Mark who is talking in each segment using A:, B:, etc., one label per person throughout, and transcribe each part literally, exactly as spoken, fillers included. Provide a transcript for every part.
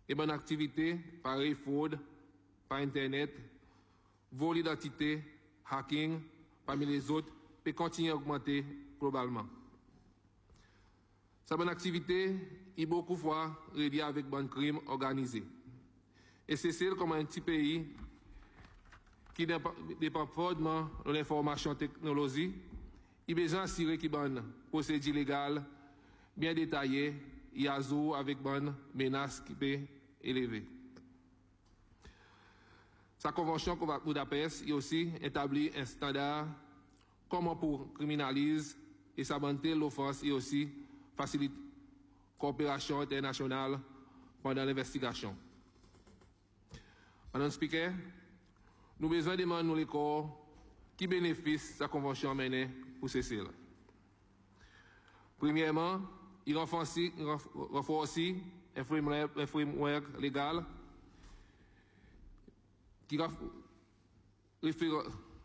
A: et bonne activité, pareil fraude, par Internet, vol d'identité, hacking, parmi les autres, peut continuer à augmenter globalement. Sa bonne activité est beaucoup de fois reliée avec bon crime organisé. Et c'est celle comme un petit pays qui dépend fortement de l'information technologie, il a besoin d'assurer qu'il y a une procédure légale bien détaillée et à jour avec bonne menace qui peut élever. Sa convention de Budapest a aussi établi un standard comment pour criminaliser et s'abanter l'offense et aussi faciliter la coopération internationale pendant l'investigation. Madame Speaker, nous avons besoin de demander les corps qui bénéficient de sa convention menée pour cesser. Premièrement, il renforce un framework légal qui réfère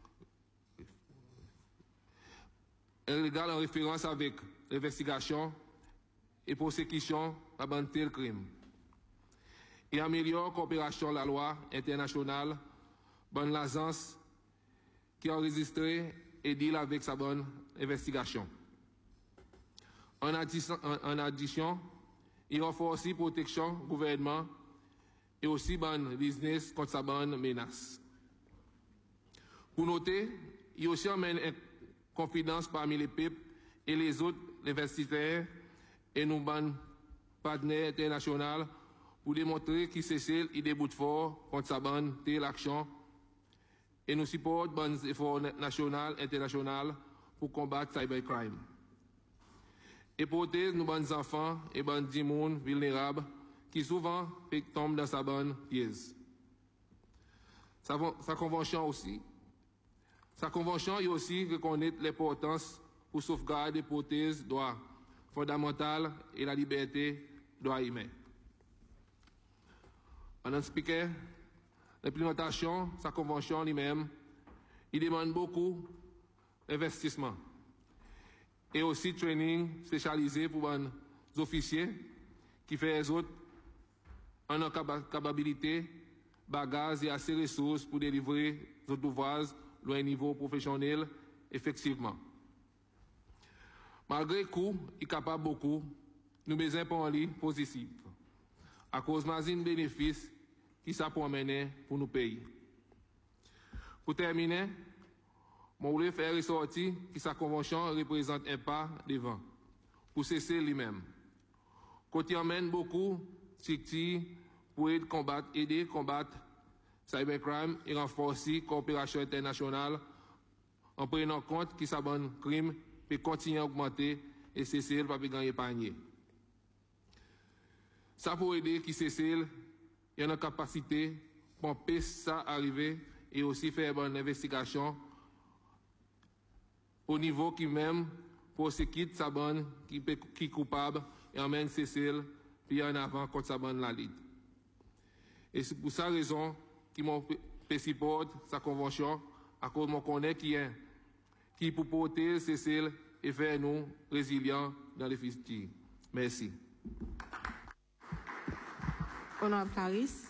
A: légal en référence avec l'investigation et prosécution à banter le crime. Et améliore la coopération de la loi internationale, bonne l'agence qui a enregistré et deal avec sa bonne investigation. En addition, en, en addition il renforce la protection du gouvernement et aussi bonne business contre sa bonne menace. Pour noter, il aussi emmène une confidence parmi les peuples et les autres investisseurs et nos bonnes partenaires internationaux pour démontrer qu'il cesse et déboute fort contre sa bonne telle action et nous supporte bonnes efforts nationaux et internationaux pour combattre le cybercrime. Et protéger nos bons enfants et bonnes dimoun vulnérables qui souvent tombent dans sa bonne pièce. Sa, sa convention aussi. Sa convention est aussi reconnaître l'importance pour sauvegarder et protéger les droits fondamentaux et la liberté des droits humains. Madame Speaker, l'implémentation de sa convention lui-même, il demande beaucoup d'investissement et aussi training spécialisé pour les officiers qui font les autres en capacité, bagages et assez de ressources pour délivrer les autres ouvrages à un niveau professionnel effectivement. Malgré coup, il est capable beaucoup, nous besoin pour un lit positif, à cause de bénéfices qui ça peut amener pour nos pays. Pour terminer, je voulais faire ressortir que sa convention représente un pas devant pour cesser lui-même. Côté emmène beaucoup de pour aider combattre, aider combattre cybercrime et renforcer la coopération internationale en prenant compte que sa bonne crime peut continuer à augmenter et cesser pas gagner panier. Ça pour aider qui cesser il y a une capacité pour empêcher ça arriver et aussi faire une bonne investigation au niveau qui même prosécute sa bonne qui est coupable et emmène Cécile puis en avant contre sa bonne la lutte. Et c'est pour sa raison qui m'ont supporte sa convention à cause de mon connaît qui est qui pour porter Cécile et faire nous résilients dans les futurs. Merci.
B: Honorable Clarisse.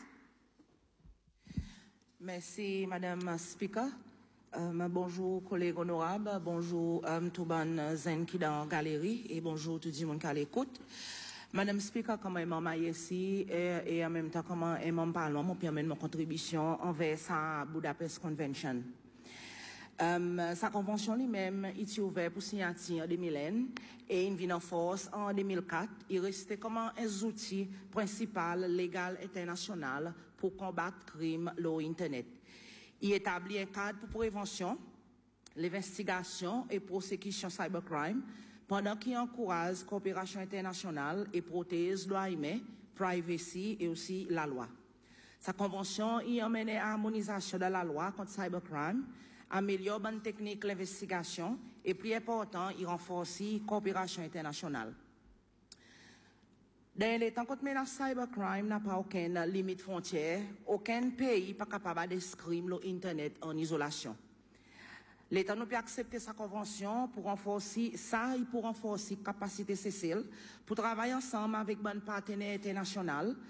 C: Merci, Madame Speaker. Euh, bonjour, collègues honorables. Bonjour, euh, tout ban zen qui dans la galerie et bonjour tout le monde qui l'écoute. Madame Speaker, comment est-ce ici et, et en même temps comment est mon parlement pour permettre mon contribution envers sa Budapest Convention. Um, sa convention lui-même est ouverte pour signature en deux mille un et il vient en force en deux mille quatre. Il restait comme un outil principal légal international pour combattre crime sur Internet. Il établit un cadre pour prévention, l'investigation et prosécution cybercrime pendant qu'il encourage la coopération internationale et protège les droits humains, privacy et aussi la loi. Sa convention y emmène à l'harmonisation de la loi contre cybercrime, améliore bonne technique l'investigation et plus important, il renforce la coopération internationale. Dans les temps contre menace cybercrime n'a pas aucune limite frontière, aucun pays n'est pas capable de décrire l'Internet en isolation. L'État n'a pas accepté sa convention pour renforcer ça et pour renforcer la capacité Cécile pour travailler ensemble avec bonnes partenaires internationaux